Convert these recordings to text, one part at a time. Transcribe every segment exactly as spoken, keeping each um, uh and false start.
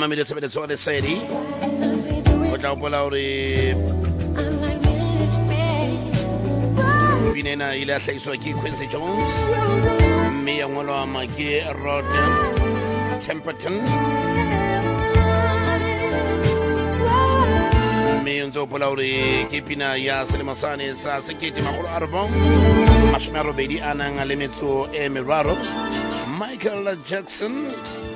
mamile tshebeletso le sedi o tla bola hore binena ile a hlaiswa ke Quincy Jones mme ya ngolwa make Rod Temperton mme ntse o bola hore ke pina ya selemo sane sa sekete magolo a robong mashome a robedi a nang le metso e meraro Michael Jackson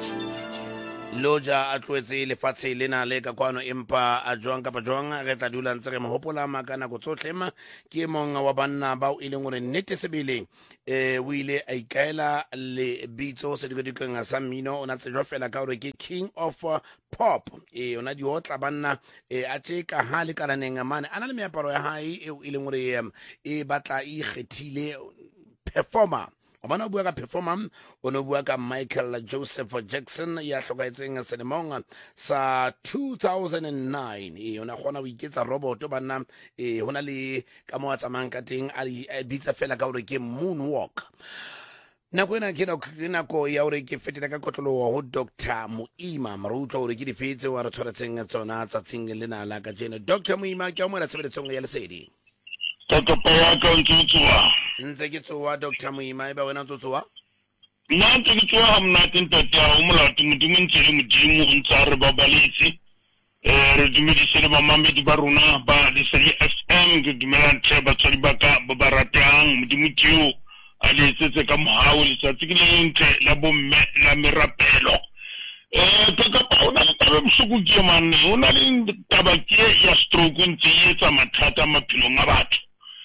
loja a tlwetse lefatshe lena le ka kwano empa a jwang kapa jwang re tla dula ntse re mo hopola makana go tsotlema ke mong wa banna bao e leng gore nnete sebele eh o ile a ikaela le bitso se dikodikeng sa mmino ona tsejwa fela ka gore ke king of pop e ona di otla banna e a tsheka ha le kalaneng mane ana le meaparo ya hae e e leng gore e batla e kgethile performer Obana bua ka performer ono bua ka Michael Joseph Jackson ya hlokaetseng selemong sa two thousand nine e ona gona o iketsa robot bana e hona le ka mo tsamang ka teng a bitsa fela ka hore ke moonwalk na kwena ke na ko ya hore ke fetela ka kotlolo ho Doctor Muima marutlo hore ke di fetse wa re tshwaretseng tsona tsa tsing lena la ka jena Doctor Muima ke mo la tsebeletsong ya lesedi Toto pa ka ntsuwa ntse ke tsoa Doctor Muima e ba wena tsotswa nna ntse ke tsoa ha mna tenta o molatu modimo ntse le modimo o ntse re ba baletse eh re dumedise le ba mamedi ba rona ba le seri F M ke dumela ntse ba tsori ba ka ba ba ratang modimo tšeo a le tsetse ka mohao le tsa tsikile ntle la bomme la merapelo eh ka ka ona le taba msuku ke man ona le taba ke ya stroke ntse etsa mathata maphelong a batho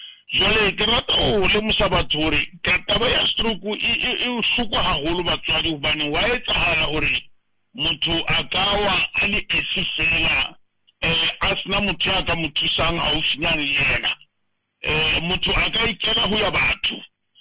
jole ke rata o le mosabatho hore ka taba ya stroke e e shuko haholo batswadi hobane wa etsahala hore motho a kawa a le esifela eh asna motho a ka mothusang haufinyane le yena eh motho a ka ikela ho ya batho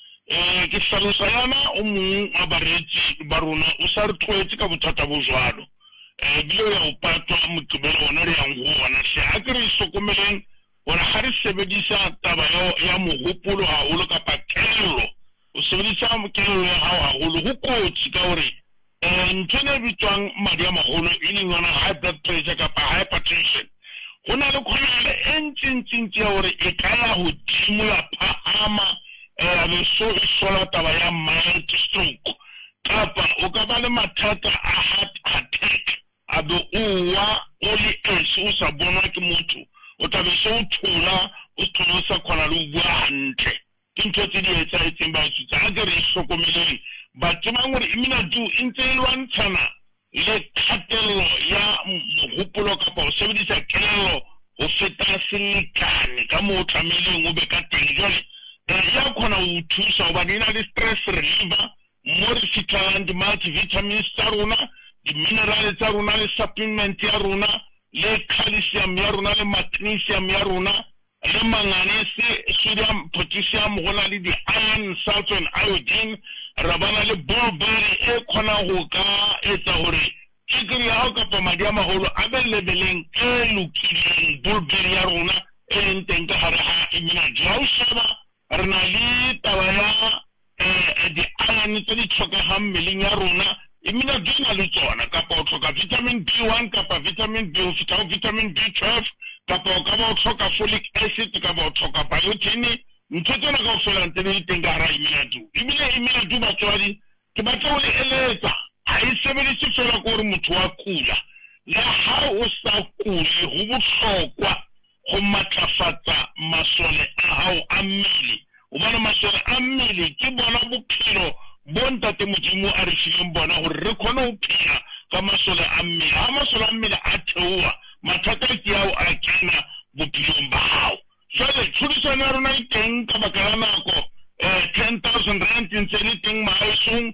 eh ke hlalosa yana o mong a baretsi ba rona o sa re tlwetse ka bothata bo jwalo eh bilo ya o patwa moqebelo ona re yang ho ona se a ke re sokomeleng ora ha re sebedisa taba ya mogopolo haholo ka pakello o sebedisa mokello ya hao haholo ho kotsi ka hore eh ntene bitwang madi a magolo e leng yona high blood pressure ka hypertension hona le khona entsintsing ya hore e kaya ho dimula phahama eh le so sola taba ya mild stroke kapa o ka ba le mathata a heart attack abo uwa oli esi o sa bona ke motho o tabe so thola o thosa khona lo bua hantle ke ntse tse di etsa etseng ba tsitsa ga re hlokomeleng batho ba ngore imina du intse lwantshana le khatelo ya mogopolo ka ba o sebedisa kelelo o feta selekane ka mo tlameleng o be ka teng jole ya khona o thusa o ba dina le stress reliever more fitland multivitamins tsa rona di minerals tsa rona le supplement ya rona le calcium ya rona le magnesium ya rona le manganese sodium potassium gona le di iron sulfur and iodine rabana le bulberry e khona go ka etsa hore tsikiri ya ho ka madi a magolo a be lebeleng e lokileng bulberry ya rona e leng teng ka hare ha imina jaushaba rena le taba ya eh di iron tse di tlhokang mmeleng ya rona imina dina le tsona kapa o tlhoka vitamin B one kapa vitamin B o fita vitamin B twelve kapa o ka ba o tlhoka folic acid kapa o tlhoka biotin ntho tsena ka o fela ntse le teng ka hara imina du imile imina du batswadi ke batla o le eletsa ha e sebedise fela go re motho wa kula la ha o sa kule go bohlokwa go matlafatsa masole a hao a mmele o bona masole a mmele ke bona bophelo bonta te modimo a re fileng bona gore re khona ho phela ka masole a mmele ha masole a mmele a theoa mathata ke ao a kena bophelong ba hao jwale tshudisano ya rona e teng ka baka la nako eh ten thousand rand ntse le teng mahaesong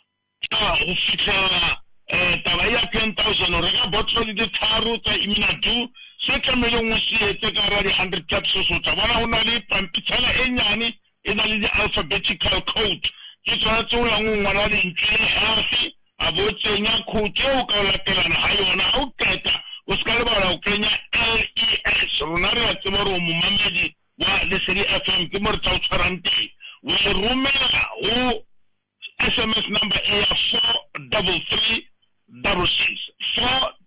ka ho fihlela eh taba ya ten thousand re ka bottle di tharo tsa iminadu se tlamele ngwe se etse ka ra di one hundred capsules o tla bona hona le pampitshana e nyane e na le di alphabetical code ke tsona tseo la ngwana le ntse hafi a botsenya khutse o ka latelana ha yona ha o qeta o ska le bala o kenya L E S rona re a tseba re mo mamedi wa le seri F M ke mo re tsa tshwarante o le romela o S M S number A four three three six six four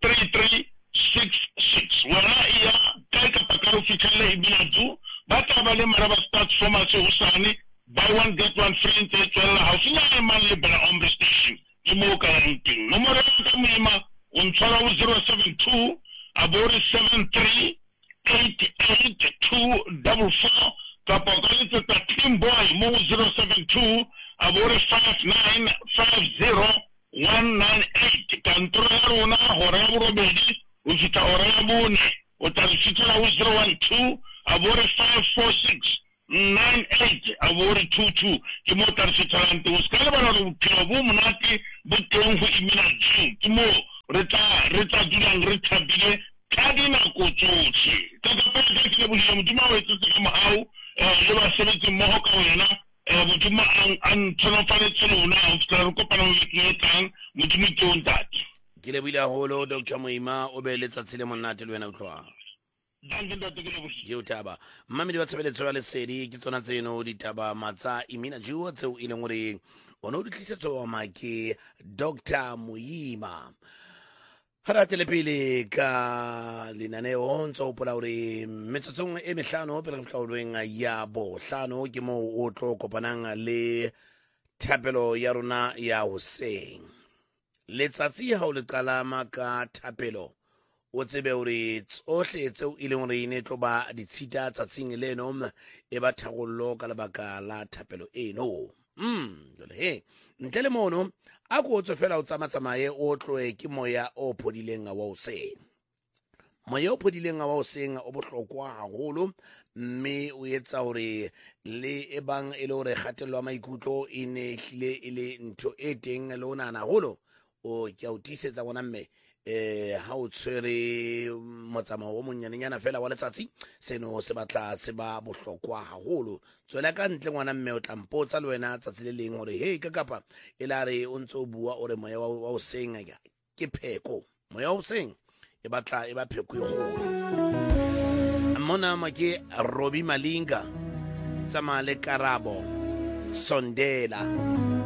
le ibina tu ba tla ba le maraba start pharmacy hosane buy one get one free ntse tswela haufinya le man le bela ombre station ke mo ka yang teng nomoro ya ka moima o ntshwara o zero seven two abore seven three eight eight two four four kapa ka le tsa team boy mo zero seven two abore five nine five zero one nine eight kantoro ya rona hora ya borobedi o fita hora ya bone o tla fitela o zero one two abore five four six nine eight abore two two ke mo tla fitela nte o ska le bana re bophelo bo monate bo teng go imina jing ke mo re tla re tla dulang re thabile ka dinako tsotlhe ka ka pele ke le boleng modimo wa etsa ka mohau le ba sebetsa mmogo ka wena modimo an tshwanafaletse lona o fitla re kopana mo bekeng e tlang modimo ke o ntate ke le buile haholo Doctor Moima o be letsatsi le monate le wena o tloa ke o taba mmamedi wa tshebeletso ya lesedi ke tsona tseno ditaba matsa imina jiwa tseo e leng gore o ne o di tlisetso ma ke Doctor Moima hara telepele ka linaneo ntse o pola gore metsotsong e mehlano pele ka olweng ya bohlano ke mo o tlo kopanang le thapelo ya rona ya hoseng letsatsi ha o le qalama ka thapelo o tsebe hore tsohle tseo e leng gore ine tlo ba ditshita tsatsing leno e ba thagollo ka lebaka la thapelo eno mm jole he ntle le mono a go tsofela o tsamatsamaye o tloe ke moya o phodileng wa o seng moya o phodileng wa o seng o bohlokwa haholo mme o etsa hore le ebang e le hore kgatello ya maikutlo e ne hlile e le ntho e teng le ona na holo o ke o tisetsa bona mme eh ha o tshwere motsamao o monyanenyana fela wa letsatsi seno se batla se ba bohlokwa haholo tswela ka ntle ngwana mme o tlampotsa le wena tsatsi le leng hore hey ka kapa elare o ntse o bua ore moya wa o senga ke pheko moya o seng e batla e ba pheko e kgolo mona ma ke Robbie Malinga tsama le Karabo Sondela